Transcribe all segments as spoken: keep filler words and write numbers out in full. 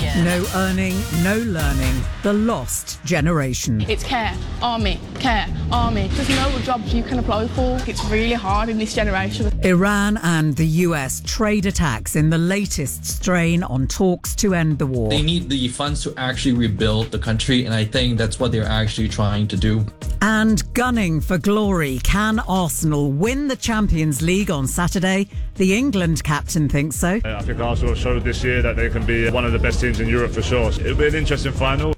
No earning, no learning. The lost generation. It's care, army, care, army. There's no jobs you can apply for. It's really hard in this generation. Iran and the U S trade attacks in the latest strain on talks to end the war. They need the funds to actually rebuild the country, and I think that's what they're actually trying to do. And gunning for glory. Can Arsenal win the Champions League on Saturday? The England captain thinks so. I think Arsenal showed this year that they can be one of the best teams in Europe for sure. It'll be an interesting final.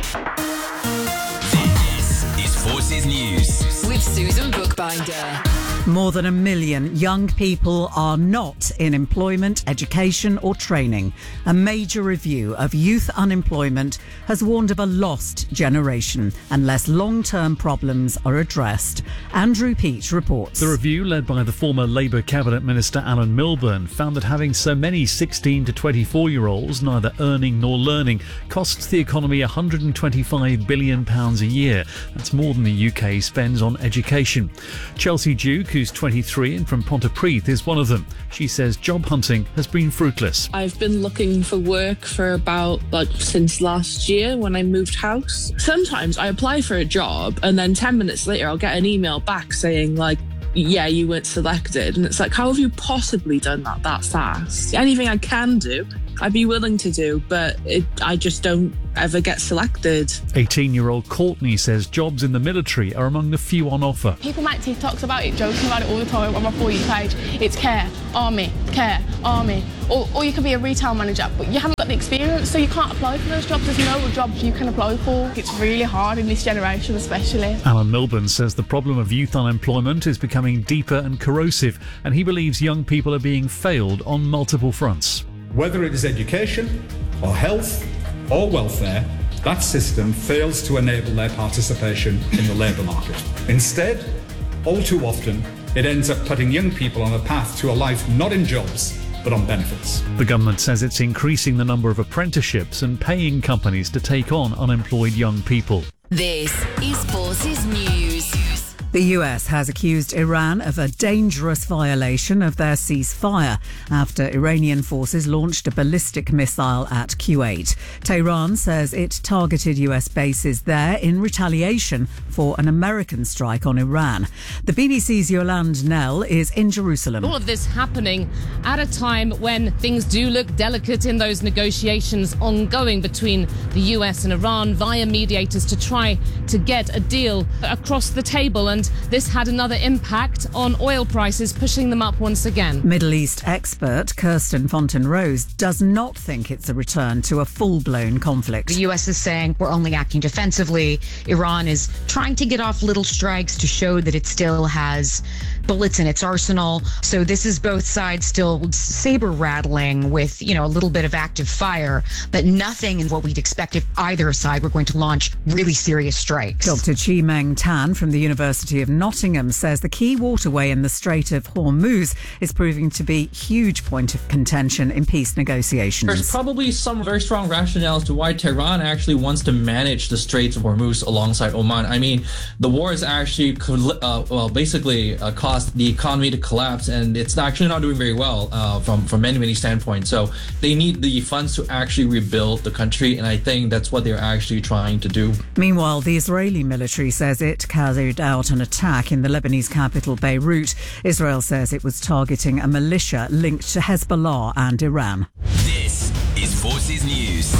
This is Forces News with Susan Bookbinder. More than a million young people are not in employment, education or training. A major review of youth unemployment has warned of a lost generation unless long-term problems are addressed. Andrew Peach reports. The review, led by the former Labour Cabinet Minister Alan Milburn, found that having so many sixteen to twenty-four-year-olds neither earning nor learning costs the economy one hundred twenty-five billion pounds a year. That's more than the U K spends on education. Chelsea Duke, who's twenty-three and from Pontypridd, is one of them. She says job hunting has been fruitless. I've been looking for work for about, like, since last year when I moved house. Sometimes I apply for a job and then ten minutes later I'll get an email back saying, like, yeah, you weren't selected. And it's like, how have you possibly done that that fast? Anything I can do, I'd be willing to do, but it, I just don't ever get selected. eighteen-year-old Courtney says jobs in the military are among the few on offer. People make TikToks about it, joking about it all the time on my For You page. It's care, army, care, army. Or, or you could be a retail manager, but you haven't got the experience, so you can't apply for those jobs. There's no jobs you can apply for. It's really hard in this generation especially. Alan Milburn says the problem of youth unemployment is becoming deeper and corrosive, and he believes young people are being failed on multiple fronts. Whether it is education or health or welfare, that system fails to enable their participation in the labour market. Instead, all too often, it ends up putting young people on a path to a life not in jobs, but on benefits. The government says it's increasing the number of apprenticeships and paying companies to take on unemployed young people. This is Forces News. The U S has accused Iran of a dangerous violation of their ceasefire after Iranian forces launched a ballistic missile at Kuwait. Tehran says it targeted U S bases there in retaliation for an American strike on Iran. The B B C's Yolande Nell is in Jerusalem. All of this happening at a time when things do look delicate in those negotiations ongoing between the U S and Iran via mediators to try to get a deal across the table, and this had another impact on oil prices, pushing them up once again. Middle East expert Kirsten Fontaine-Rose does not think it's a return to a full-blown conflict. The U S is saying we're only acting defensively. Iran is trying to get off little strikes to show that it still has bullets in its arsenal. So this is both sides still saber rattling with, you know, a little bit of active fire, but nothing in what we'd expect if either side were going to launch really serious strikes. Doctor Chi Meng Tan from the University of Nottingham says the key waterway in the Strait of Hormuz is proving to be a huge point of contention in peace negotiations. There's probably some very strong rationale as to why Tehran actually wants to manage the Straits of Hormuz alongside Oman. I mean, the war is actually, uh, well, basically uh, caused the economy to collapse, and it's actually not doing very well uh, from, from many, many standpoints. So they need the funds to actually rebuild the country, and I think that's what they're actually trying to do. Meanwhile, the Israeli military says it carried out an attack in the Lebanese capital, Beirut. Israel says it was targeting a militia linked to Hezbollah and Iran. This is Forces News.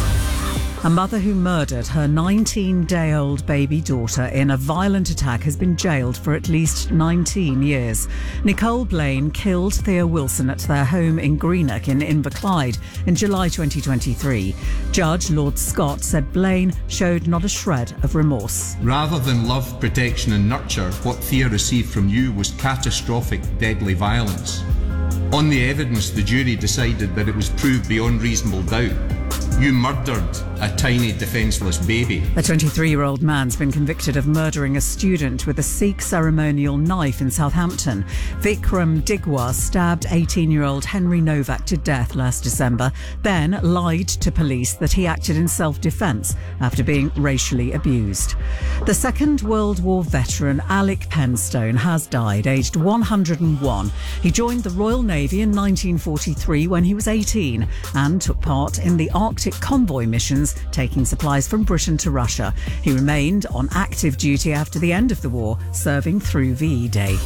A mother who murdered her nineteen-day-old baby daughter in a violent attack has been jailed for at least nineteen years. Nicole Blaine killed Thea Wilson at their home in Greenock in Inverclyde in July twenty twenty-three. Judge Lord Scott said Blaine showed not a shred of remorse. Rather than love, protection and nurture, what Thea received from you was catastrophic, deadly violence. On the evidence, the jury decided that it was proved beyond reasonable doubt. You murdered a tiny defenceless baby. A twenty-three-year-old man's been convicted of murdering a student with a Sikh ceremonial knife in Southampton. Vikram Digwa stabbed eighteen-year-old Henry Novak to death last December, then lied to police that he acted in self-defence after being racially abused. The Second World War veteran Alec Penstone has died, aged one hundred and one. He joined the Royal Navy in nineteen forty-three when he was eighteen and took part in the Arctic convoy missions taking supplies from Britain to Russia. He remained on active duty after the end of the war, serving through V E Day.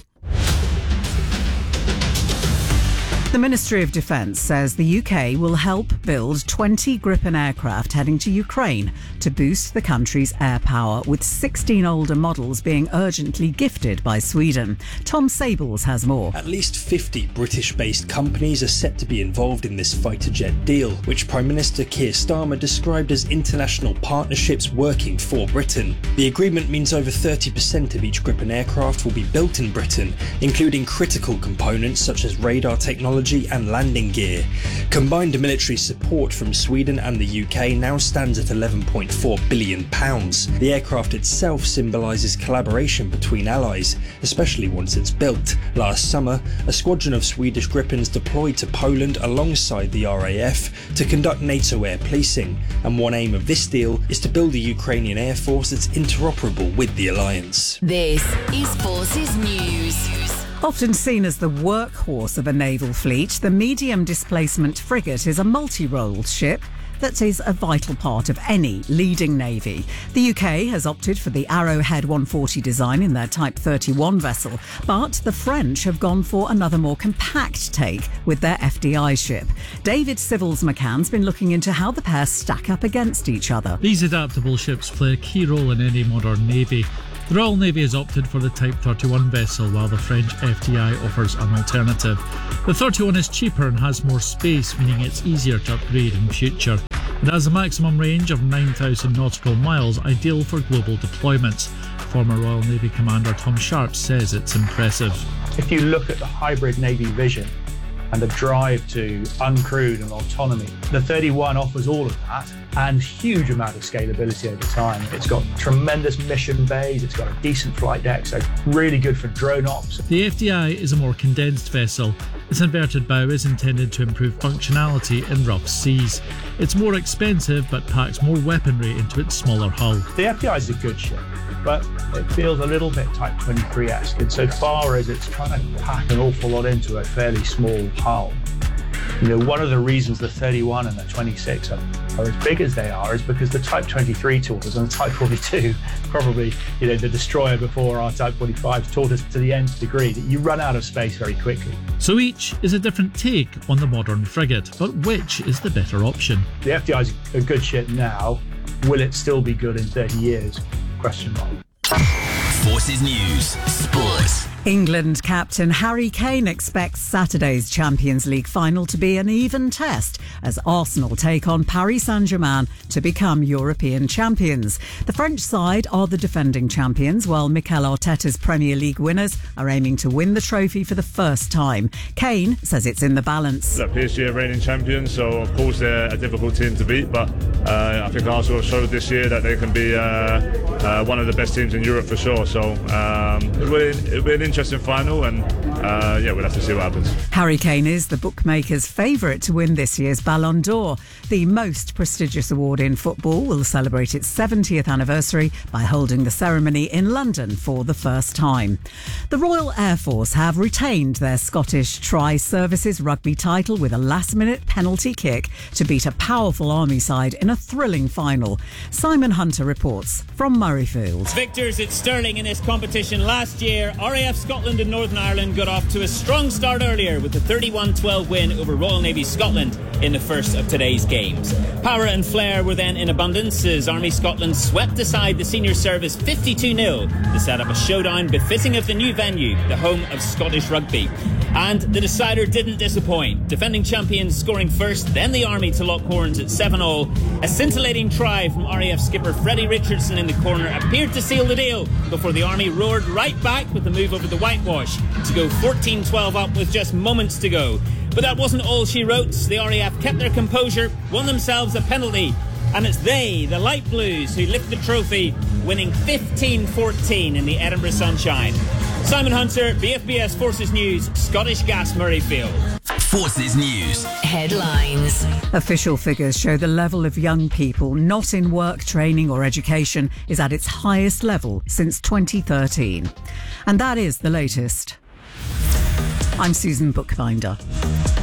The Ministry of Defence says the U K will help build twenty Gripen aircraft heading to Ukraine to boost the country's air power, with sixteen older models being urgently gifted by Sweden. Tom Sables has more. At least fifty British-based companies are set to be involved in this fighter jet deal, which Prime Minister Keir Starmer described as international partnerships working for Britain. The agreement means over thirty percent of each Gripen aircraft will be built in Britain, including critical components such as radar technology and landing gear. Combined military support from Sweden and the U K now stands at eleven point four billion pounds. The aircraft itself symbolises collaboration between allies, especially once it's built. Last summer, a squadron of Swedish Gripens deployed to Poland alongside the R A F to conduct NATO air policing, and one aim of this deal is to build a Ukrainian air force that's interoperable with the alliance. This is Forces News. Often seen as the workhorse of a naval fleet, the medium displacement frigate is a multi-role ship that is a vital part of any leading navy. The U K has opted for the Arrowhead one forty design in their Type thirty-one vessel, but the French have gone for another more compact take with their F D I ship. David Civils McCann's been looking into how the pair stack up against each other. These adaptable ships play a key role in any modern navy. The Royal Navy has opted for the Type thirty-one vessel, while the French F D I offers an alternative. The thirty-one is cheaper and has more space, meaning it's easier to upgrade in future. It has a maximum range of nine thousand nautical miles, ideal for global deployments. Former Royal Navy Commander Tom Sharp says it's impressive. If you look at the hybrid Navy vision and the drive to uncrewed and autonomy, the thirty-one offers all of that and huge amount of scalability over time. It's got tremendous mission bays, it's got a decent flight deck, so really good for drone ops. The F D I is a more condensed vessel. Its inverted bow is intended to improve functionality in rough seas. It's more expensive but packs more weaponry into its smaller hull. The F D I is a good ship, but it feels a little bit Type twenty-three-esque insofar as it's trying to pack an awful lot into a fairly small hull. You know, one of the reasons the thirty-one and the twenty-six are, are as big as they are is because the Type twenty-three taught us, and the Type forty-two, probably, you know, the destroyer before our Type forty-five, taught us to the nth degree that you run out of space very quickly. So each is a different take on the modern frigate, but which is the better option? The F D I is a good ship now. Will it still be good in thirty years? Question mark. Forces News Sports. England captain Harry Kane expects Saturday's Champions League final to be an even test as Arsenal take on Paris Saint-Germain to become European champions. The French side are the defending champions, while Mikel Arteta's Premier League winners are aiming to win the trophy for the first time. Kane says it's in the balance. Look, P S G are reigning champions, so of course they're a difficult team to beat, but uh, I think Arsenal showed this year that they can be uh, uh, one of the best teams in Europe for sure. So um, it'll, be, it'll be an interesting final, and uh, yeah, we'll have to see what happens. Harry Kane is the bookmakers' favourite to win this year's Ballon d'Or. The most prestigious award in football will celebrate its seventieth anniversary by holding the ceremony in London for the first time. The Royal Air Force have retained their Scottish Tri-Services rugby title with a last-minute penalty kick to beat a powerful Army side in a thrilling final. Simon Hunter reports from Murrayfield. Victors at Stirling in this competition last year, R A F Scotland and Northern Ireland got off to a strong start earlier with a thirty-one twelve win over Royal Navy Scotland in the first of today's games. Power and flair were then in abundance as Army Scotland swept aside the senior service fifty-two nil to set up a showdown befitting of the new venue, the home of Scottish rugby. And the decider didn't disappoint. Defending champions scoring first, then the Army to lock horns at seven all. A scintillating try from R A F skipper Freddie Richardson in the corner appeared to seal the deal before the Army roared right back with the move over the whitewash to go fourteen twelve up with just moments to go. But that wasn't all she wrote. The R A F kept their composure, won themselves a penalty And it's they, the Light Blues, who lift the trophy, winning fifteen fourteen in the Edinburgh sunshine. Simon Hunter, B F B S Forces News, Scottish Gas Murrayfield. Forces News. Headlines. Official figures show the level of young people not in work, training or education is at its highest level since twenty thirteen. And that is the latest. I'm Susan Bookbinder.